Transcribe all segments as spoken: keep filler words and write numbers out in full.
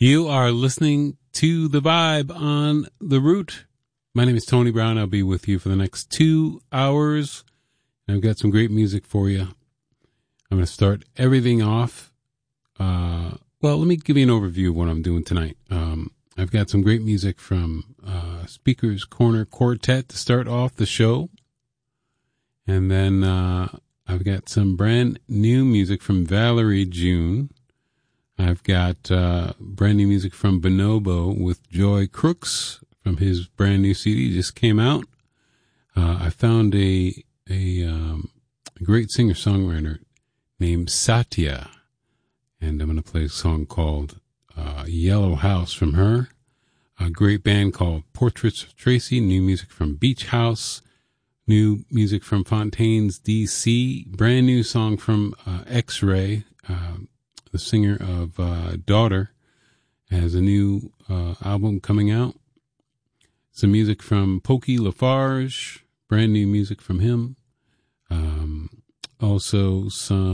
You are listening to The Vibe on The Root. My name is Tony Brown. I'll be with you for the next two hours. I've got some great music for you. I'm going to start everything off. Uh, well, let me give you an overview of what I'm doing tonight. Um, I've got some great music from uh, Speaker's Corner Quartet to start off the show. And then uh, I've got some brand new music from Valerie June. I've got uh, brand new music from Bonobo with Joy Crooks from his brand new C D just came out. Uh, I found a a, um, a great singer-songwriter named Satya, and I'm going to play a song called uh, Yellow House from her. A great band called Portraits of Tracy, new music from Beach House, new music from Fontaines D C, brand new song from uh, X-Ray, uh, the singer of uh, Daughter, has a new uh, album coming out. Some music from Pokey Lafarge, brand new music from him. Um, also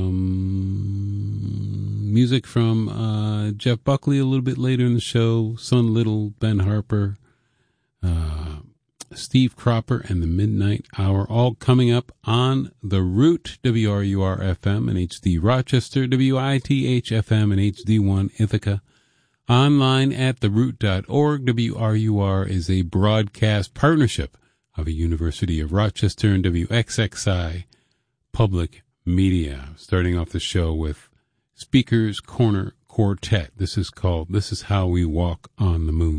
some music from uh, Jeff Buckley a little bit later in the show. Son Little, Ben Harper, uh, Steve Cropper, and the Midnight Hour, all coming up on The Root, W R U R F M and H D Rochester, W I T H F M and H D one Ithaca. Online at the root dot org. W R U R is a broadcast partnership of the University of Rochester and W X X I Public Media. Starting off the show with Speaker's Corner Quartet. This is called This Is How We Walk on the Moon.